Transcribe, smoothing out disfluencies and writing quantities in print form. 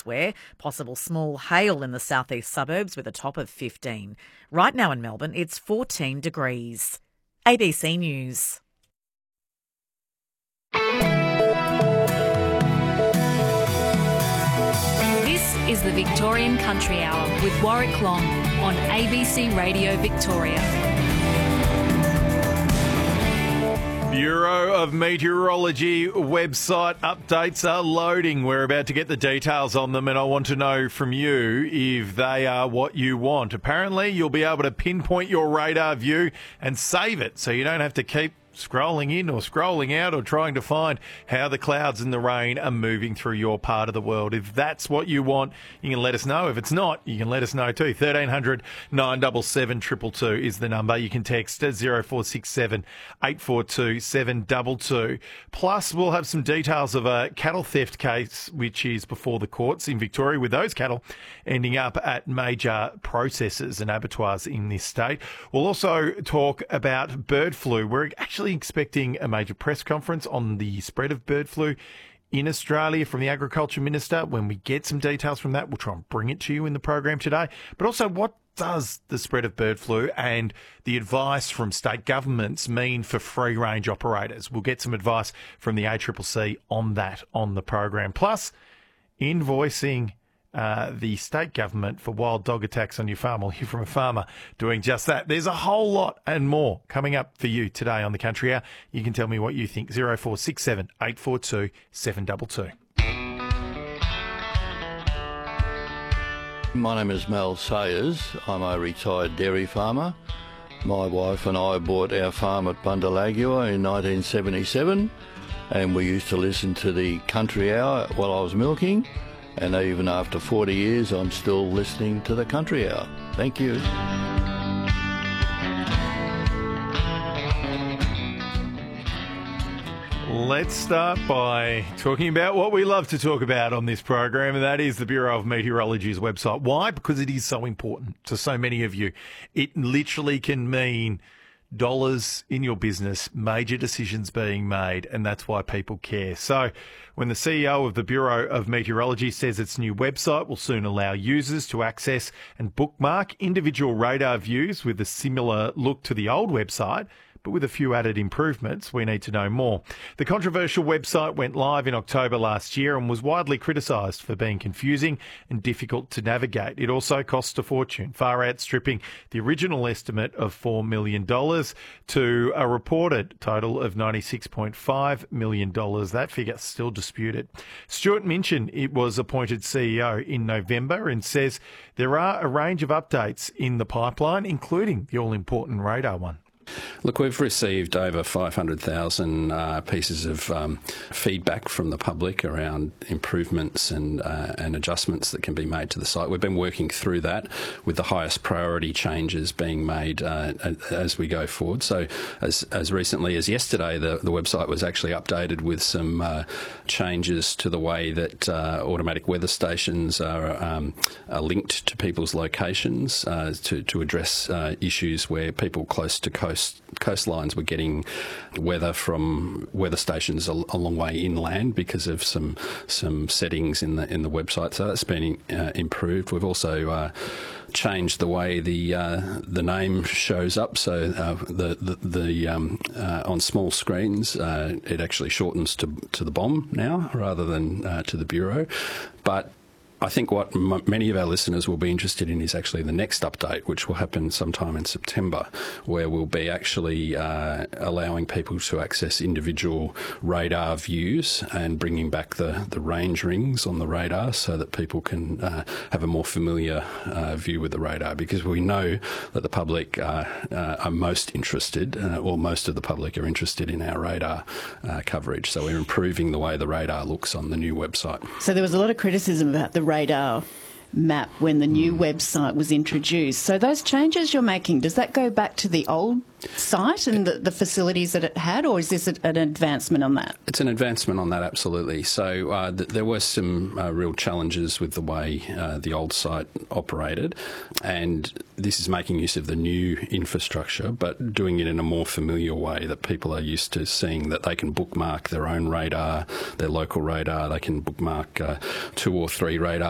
elsewhere. Possible small hail in the southeast suburbs with a top of 15. Right now in Melbourne, it's 14 degrees. ABC News. This is the Victorian Country Hour with Warwick Long on ABC Radio Victoria. Bureau of Meteorology website updates are loading. We're about to get the details on them, and I want to know from you if they are what you want. Apparently, you'll be able to pinpoint your radar view and save it so you don't have to keep scrolling in or scrolling out or trying to find how the clouds and the rain are moving through your part of the world. If that's what you want, you can let us know. If it's not, you can let us know too. 1300 977 222 is the number. You can text 0467 842 722. Plus, we'll have some details of a cattle theft case which is before the courts in Victoria, with those cattle ending up at major processors and abattoirs in this state. We'll also talk about bird flu. We're actually expecting a major press conference on the spread of bird flu in Australia from the Agriculture Minister. When we get some details from that, we'll try and bring it to you in the program today. But also, what does the spread of bird flu and the advice from state governments mean for free-range operators? We'll get some advice from the ACCC on that on the program. Plus, invoicing the state government for wild dog attacks on your farm. We'll hear from a farmer doing just that. There's a whole lot and more coming up for you today on The Country Hour. You can tell me what you think. 0467 842 722. My name is Mel Sayers. I'm a retired dairy farmer. My wife and I bought our farm at Bundalagua in 1977, and we used to listen to The Country Hour while I was milking. And even after 40 years, I'm still listening to The Country Hour. Thank you. Let's start by talking about what we love to talk about on this program, and that is the Bureau of Meteorology's website. Why? Because it is so important to so many of you. It literally can mean dollars in your business, major decisions being made, and that's why people care. So when the CEO of the Bureau of Meteorology says its new website will soon allow users to access and bookmark individual radar views with a similar look to the old website, but with a few added improvements, we need to know more. The controversial website went live in October last year and was widely criticised for being confusing and difficult to navigate. It also cost a fortune, far outstripping the original estimate of $4 million to a reported total of $96.5 million. That figure still disputed. Stuart Minchin was appointed CEO in November and says there are a range of updates in the pipeline, including the all-important radar one. Look, we've received over 500,000 pieces of feedback from the public around improvements and adjustments that can be made to the site. We've been working through that with the highest priority changes being made as we go forward. So as recently as yesterday, the website was actually updated with some changes to the way that automatic weather stations are linked to people's locations to address issues where people close to coastlines were getting weather from weather stations a long way inland because of some settings in the website. So that's been improved. We've also changed the way the name shows up. So on small screens, it actually shortens to the BOM now rather than to the Bureau. But I think what many of our listeners will be interested in is actually the next update, which will happen sometime in September, where we'll be actually allowing people to access individual radar views and bringing back the range rings on the radar so that people can have a more familiar view with the radar, because we know that the public are most interested, or most of the public are interested in our radar coverage. So we're improving the way the radar looks on the new website. So there was a lot of criticism about the radar map when the new website was introduced. So those changes you're making, does that go back to the old site and the facilities that it had, or is this an advancement on that? It's an advancement on that, absolutely. So there were some real challenges with the way the old site operated, and this is making use of the new infrastructure, but doing it in a more familiar way that people are used to seeing, that they can bookmark their own radar, their local radar, they can bookmark 2 or 3 radar